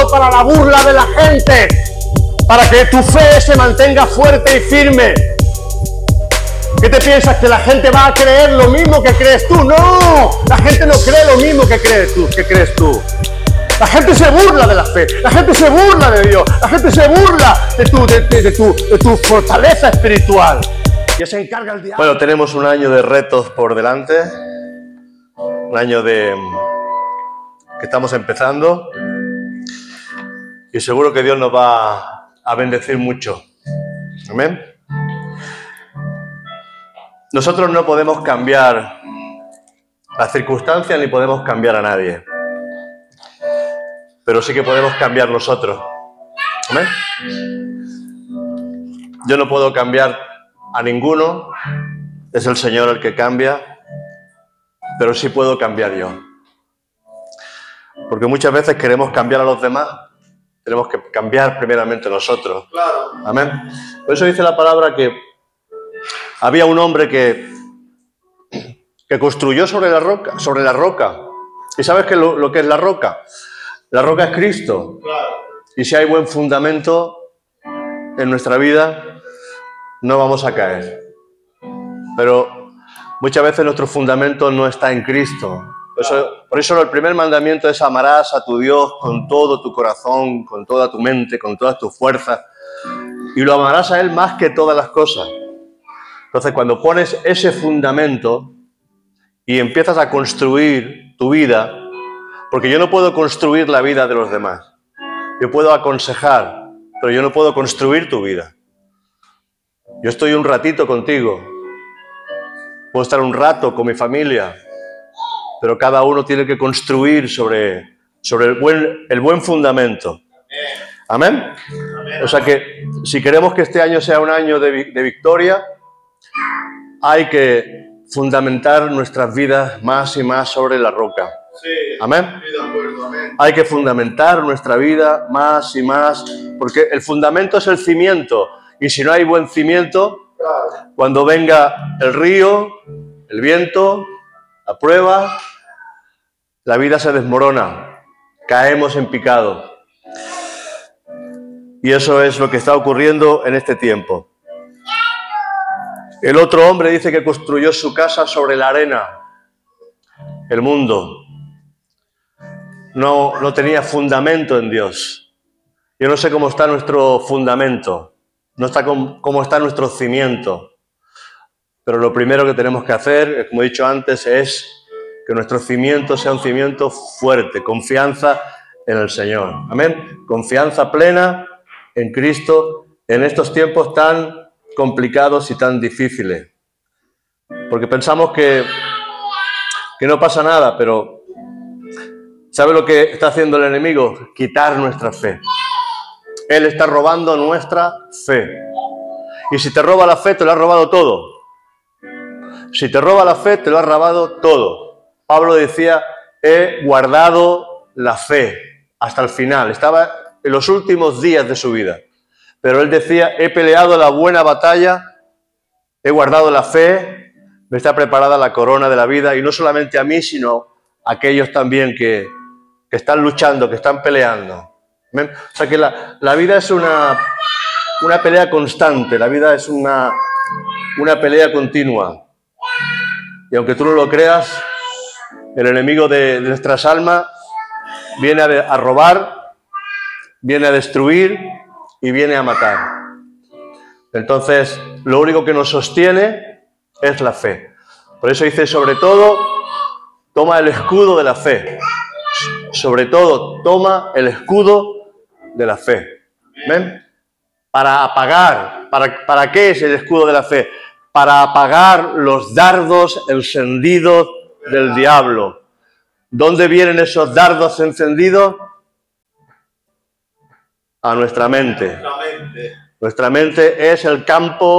para la burla de la gente, para que tu fe se mantenga fuerte y firme. ¿Qué te piensas? ¿Que la gente va a creer lo mismo que crees tú? ¡No! La gente no cree lo mismo que crees tú. La gente se burla de la fe, la gente se burla de Dios, la gente se burla de tu fortaleza espiritual. Y se encarga el diablo. Bueno, tenemos un año de retos por delante, un año que estamos empezando, y seguro que Dios nos va a bendecir mucho. Amén. Nosotros no podemos cambiar las circunstancias ni podemos cambiar a nadie, pero sí que podemos cambiar nosotros. Amén. Yo no puedo cambiar a ninguno, es el Señor el que cambia, pero sí puedo cambiar yo. Porque muchas veces queremos cambiar a los demás, tenemos que cambiar primeramente nosotros. Claro. Amén. Por eso dice la palabra que había un hombre que construyó sobre la roca. ¿Y sabes qué lo que es la roca? La roca es Cristo. Claro. Y si hay buen fundamento en nuestra vida, no vamos a caer. Pero muchas veces nuestro fundamento no está en Cristo. Por eso el primer mandamiento es: amarás a tu Dios con todo tu corazón, con toda tu mente, con todas tus fuerzas, y lo amarás a Él más que todas las cosas. Entonces, cuando pones ese fundamento y empiezas a construir tu vida, porque yo no puedo construir la vida de los demás, yo puedo aconsejar, pero yo no puedo construir tu vida. Yo estoy un ratito contigo, puedo estar un rato con mi familia, pero cada uno tiene que construir sobre el buen fundamento. ¿Amén? O sea que si queremos que este año sea un año de victoria, hay que fundamentar nuestras vidas más y más sobre la roca. Sí. ¿Amén? Estoy de acuerdo, amén. Hay que fundamentar nuestra vida más y más, porque el fundamento es el cimiento, y si no hay buen cimiento, Claro. cuando venga el río, el viento, la prueba, la vida se desmorona, caemos en picado. Y eso es lo que está ocurriendo en este tiempo. El otro hombre dice que construyó su casa sobre la arena. El mundo no tenía fundamento en Dios. Yo no sé cómo está nuestro fundamento, no está cómo está nuestro cimiento. Pero lo primero que tenemos que hacer, como he dicho antes, es que nuestro cimiento sea un cimiento fuerte, confianza en el Señor. Amén. Confianza plena en Cristo en estos tiempos tan complicados y tan difíciles. Porque pensamos que no pasa nada, pero ¿sabe lo que está haciendo el enemigo? Quitar nuestra fe. Él está robando nuestra fe. Y si te roba la fe, te lo ha robado todo. Si te roba la fe, te lo ha robado todo. Pablo decía: he guardado la fe hasta el final. Estaba en los últimos días de su vida. Pero él decía: he peleado la buena batalla, he guardado la fe, me está preparada la corona de la vida, y no solamente a mí, sino a aquellos también que están luchando, que están peleando. ¿Ven? O sea que la vida es una pelea constante, la vida es una pelea continua. Y aunque tú no lo creas, el enemigo de nuestras almas viene a robar, viene a destruir y viene a matar. Entonces, lo único que nos sostiene es la fe. Por eso dice: sobre todo, toma el escudo de la fe. Sobre todo, toma el escudo de la fe. ¿Ven? Para apagar. ¿Para qué es el escudo de la fe? Para apagar los dardos encendidos del diablo. ¿Dónde vienen esos dardos encendidos? A nuestra mente. La mente. Nuestra mente es el campo